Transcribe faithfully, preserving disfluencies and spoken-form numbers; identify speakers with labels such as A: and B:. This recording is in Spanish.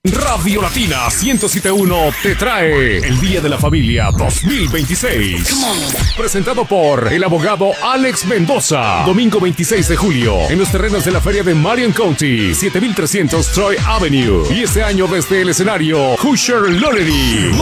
A: Radio Latina ciento siete punto uno te trae el Día de la Familia dos mil veintiséis. Presentado por el abogado Alex Mendoza. Domingo veintiséis de julio en los terrenos de la feria de Marion County, siete mil trescientos Troy Avenue. Y este año desde el escenario Hoosier Lollery.